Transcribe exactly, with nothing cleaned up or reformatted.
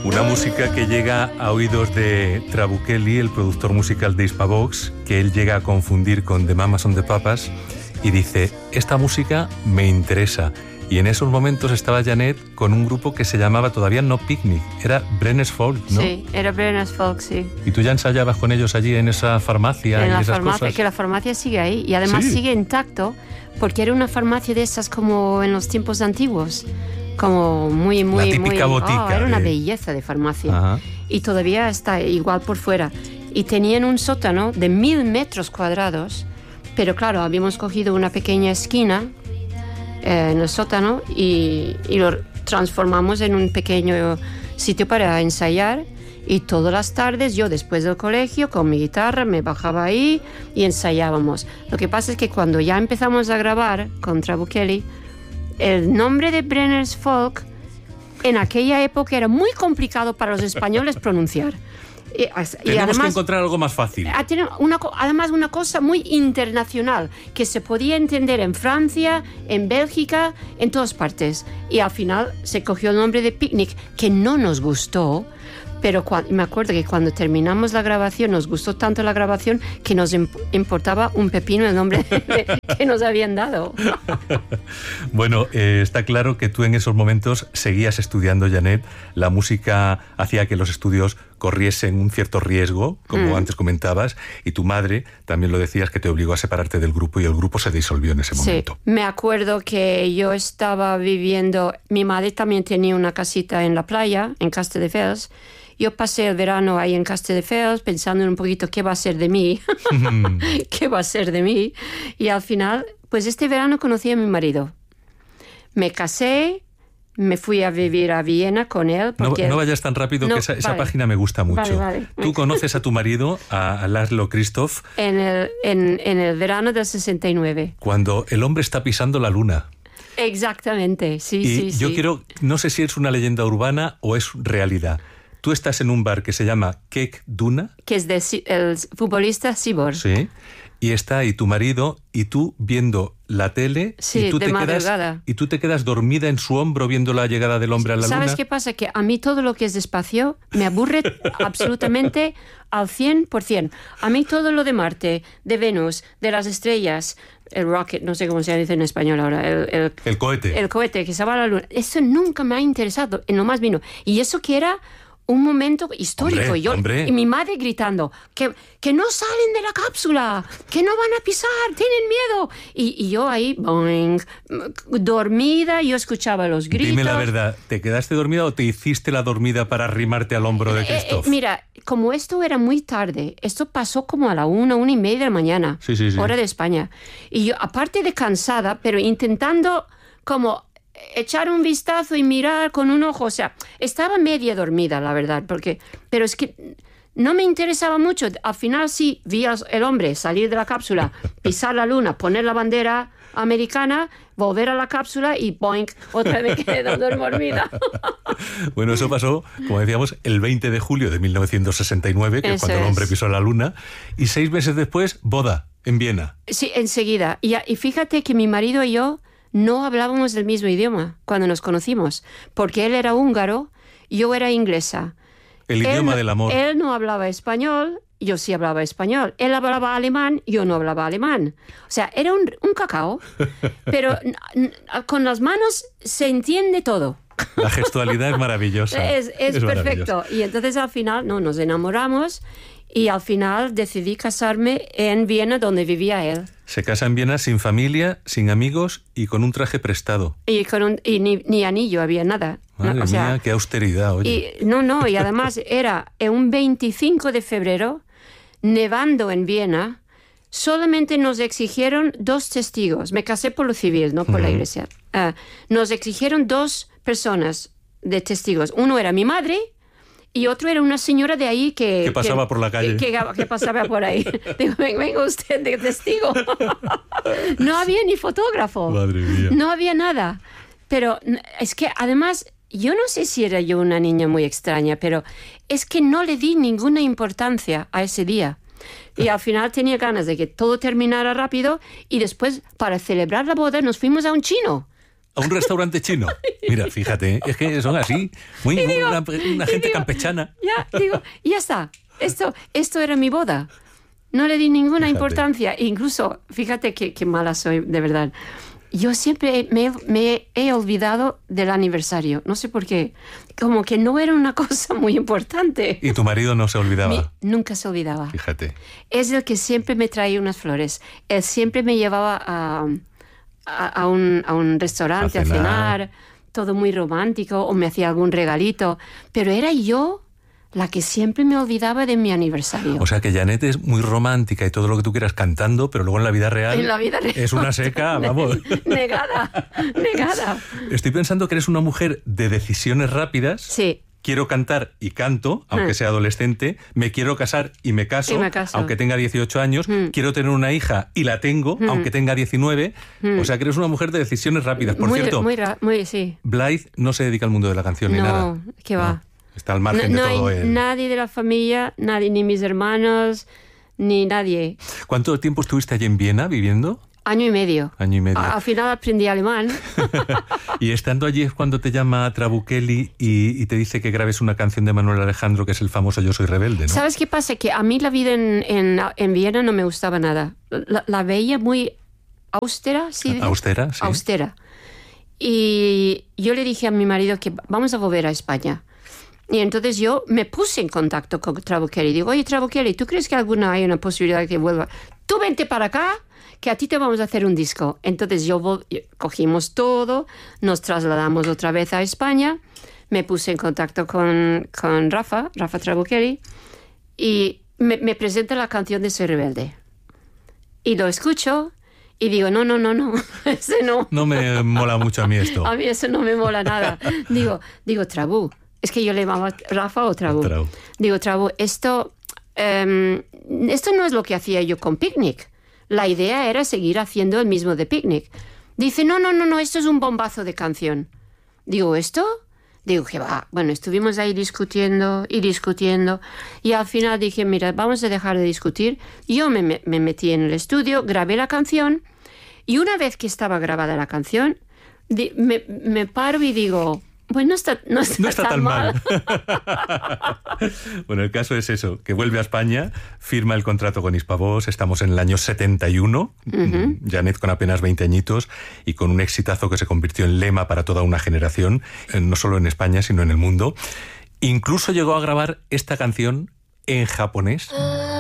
Una música que llega a oídos de Trabuchelli, el productor musical de Hispavox, que él llega a confundir con The Mamas and the Papas, y dice, esta música me interesa. Y en esos momentos estaba Janet con un grupo que se llamaba todavía no Picnic, era Brenner's Folk, ¿no? Sí, era Brenner's Folk, sí. ¿Y tú ya ensayabas con ellos allí en esa farmacia? En y la esas farmacia, cosas? que la farmacia sigue ahí y además ¿Sí? sigue intacto porque era una farmacia de esas como en los tiempos antiguos, como muy, muy, la típica muy... botica. Oh, era una de... belleza de farmacia. Ajá. Y todavía está igual por fuera. Y tenían un sótano de mil metros cuadrados, pero claro, habíamos cogido una pequeña esquina eh, en el sótano y, y lo transformamos en un pequeño sitio para ensayar. Y todas las tardes yo después del colegio con mi guitarra me bajaba ahí y ensayábamos. Lo que pasa es que cuando ya empezamos a grabar con Trabuchelli, el nombre de Brenner's Folk en aquella época era muy complicado para los españoles pronunciar. Y, y Tenemos además, que encontrar algo más fácil. Una, además una cosa muy internacional que se podía entender en Francia, en Bélgica, en todas partes. Y al final se cogió el nombre de Picnic, que no nos gustó. Pero cuando, me acuerdo que cuando terminamos la grabación, nos gustó tanto la grabación que nos imp- importaba un pepino el nombre de, que nos habían dado. Bueno, eh, está claro que tú en esos momentos seguías estudiando, Janet. La música hacía que los estudios corriesen un cierto riesgo, como mm. antes comentabas, y tu madre, también lo decías, que te obligó a separarte del grupo y el grupo se disolvió en ese momento. Sí, me acuerdo que yo estaba viviendo, mi madre también tenía una casita en la playa, en Castelldefels. Yo pasé el verano ahí en Castelldefels pensando un poquito qué va a ser de mí, qué va a ser de mí. Y al final, pues este verano conocí a mi marido. Me casé, me fui a vivir a Viena con él. No, porque no vayas tan rápido, no, que esa, esa vale. página me gusta mucho. Vale, vale. Tú conoces a tu marido, a, a Laszlo Christoph. En el, en, en el verano del sesenta y nueve. Cuando el hombre está pisando la luna. Exactamente, sí, y sí, yo sí. quiero, no sé si es una leyenda urbana o es realidad. Tú estás en un bar que se llama Kek Duna. Que es de el futbolista Sibor. Sí. Y está ahí tu marido y tú viendo la tele. Sí, y tú de te madrugada. Quedas, y tú te quedas dormida en su hombro viendo la llegada del hombre a la ¿Sabes luna. ¿Sabes qué pasa? Que a mí todo lo que es espacio me aburre absolutamente al cien por ciento. A mí todo lo de Marte, de Venus, de las estrellas, el rocket, no sé cómo se dice en español ahora, el, el, el cohete. El cohete que se va a la luna. Eso nunca me ha interesado en lo más mínimo. Y eso que era un momento histórico. Hombre, y, yo, hombre. y mi madre gritando que, que no salen de la cápsula, que no van a pisar, tienen miedo. Y, y yo ahí, boing, dormida, yo escuchaba los gritos. Dime la verdad, ¿te quedaste dormida o te hiciste la dormida para arrimarte al hombro de Christoph? Eh, eh, mira, como esto era muy tarde, esto pasó como a la una, una y media de la mañana, sí, sí, sí. hora de España. Y yo, aparte de cansada, pero intentando como echar un vistazo y mirar con un ojo, o sea, estaba media dormida, la verdad, porque, pero es que no me interesaba mucho. Al final sí, vi al hombre salir de la cápsula, pisar la luna, poner la bandera americana, volver a la cápsula y boink, otra vez quedé dormida. Bueno, eso pasó, como decíamos, el veinte de julio de mil novecientos sesenta y nueve, que es cuando el hombre pisó la luna, y seis meses después, boda en Viena. Sí, enseguida. Y, y fíjate que mi marido y yo no hablábamos el mismo idioma cuando nos conocimos, porque él era húngaro, yo era inglesa. El él, idioma del amor. Él no hablaba español, yo sí hablaba español. Él hablaba alemán, yo no hablaba alemán. O sea, era un, un cacao, pero con las manos se entiende todo. La gestualidad es maravillosa. Es, es, es perfecto. Y entonces al final no, nos enamoramos y al final decidí casarme en Viena, donde vivía él. Se casa en Viena sin familia, sin amigos y con un traje prestado. Y, con un, y ni, ni anillo había nada. Madre ¿no? O sea, mía, qué austeridad, oye. Y, no, no, y además era un veinticinco de febrero, nevando en Viena, solamente nos exigieron dos testigos. Me casé por lo civil, no por uh-huh. la iglesia. Uh, nos exigieron dos personas de testigos. Uno era mi madre y otro era una señora de ahí que... Que pasaba que, por la calle. Que, que, que pasaba por ahí. Digo, venga usted de testigo. No había ni fotógrafo. Madre mía. No había nada. Pero es que además, yo no sé si era yo una niña muy extraña, pero es que no le di ninguna importancia a ese día. Y al final tenía ganas de que todo terminara rápido y después, para celebrar la boda, nos fuimos a un chino. a un restaurante chino. Mira, fíjate, es que son así, muy, muy digo, una, una gente digo, campechana. Ya, digo, ya está, esto, esto era mi boda. No le di ninguna Fíjate. importancia. Incluso, fíjate qué, qué mala soy, de verdad. Yo siempre me, me he olvidado del aniversario. No sé por qué. Como que no era una cosa muy importante. Y tu marido no se olvidaba. Mi, nunca se olvidaba. Fíjate. Es el que siempre me traía unas flores. Él siempre me llevaba a, a, a, un, a un restaurante A a cenar. cenar. a cenar, todo muy romántico, o me hacía algún regalito. Pero era yo la que siempre me olvidaba de mi aniversario. O sea que Janet es muy romántica y todo lo que tú quieras cantando, pero luego en la vida real, En la vida real. es una seca, vamos. Negada, negada. Estoy pensando que eres una mujer de decisiones rápidas. Sí. Quiero cantar y canto, aunque Mm. sea adolescente. Me quiero casar y me caso, Y me caso. aunque tenga dieciocho años. Mm. Quiero tener una hija y la tengo, Mm. aunque tenga diecinueve. Mm. O sea que eres una mujer de decisiones rápidas. Por muy, cierto, muy, ra- muy, sí. Blythe no se dedica al mundo de la canción ni nada. No, ¿qué va? No, está al margen no de no todo hay el... nadie de la familia, nadie, ni mis hermanos, ni nadie. ¿Cuánto tiempo estuviste allí en Viena viviendo? Año y medio. Año y medio. A- al final aprendí alemán. Y estando allí es cuando te llama Trabuchelli y, y te dice que grabes una canción de Manuel Alejandro, que es el famoso Yo soy rebelde, ¿no? ¿Sabes qué pasa? Que a mí la vida en, en, en Viena no me gustaba nada. La, la veía muy austera, ¿sí? Austera, sí. Austera. Y yo le dije a mi marido que vamos a volver a España. Y entonces yo me puse en contacto con Trabuchelli. Digo, oye, Trabuchelli, ¿tú crees que alguna hay una posibilidad de que vuelva? Tú vente para acá, que a ti te vamos a hacer un disco. Entonces yo vol- cogimos todo, nos trasladamos otra vez a España, me puse en contacto con, con Rafa, Rafa Trabuchelli, y me, me presenta la canción de Soy Rebelde. Y lo escucho y digo, no, no, no, no, ese no. No me mola mucho a mí esto. A mí eso no me mola nada. Digo, digo, Trabú. Es que yo le llamaba Rafa o Trabú. Trabú. Digo, Trabú, esto, um, esto no es lo que hacía yo con Picnic. La idea era seguir haciendo el mismo de Picnic. Dice, no, no, no, no, esto es un bombazo de canción. Digo, ¿esto? Digo, que va. Bueno, estuvimos ahí discutiendo y discutiendo. Y al final dije, mira, vamos a dejar de discutir. Yo me, me, me metí en el estudio, grabé la canción. Y una vez que estaba grabada la canción, di, me, me paro y digo, pues no está, no está, No está tan, tan mal. mal. Bueno, el caso es eso, que vuelve a España, firma el contrato con Hispavox, estamos en el año setenta y uno, uh-huh. Janet con apenas veinte añitos y con un exitazo que se convirtió en lema para toda una generación, no solo en España, sino en el mundo. Incluso llegó a grabar esta canción en japonés.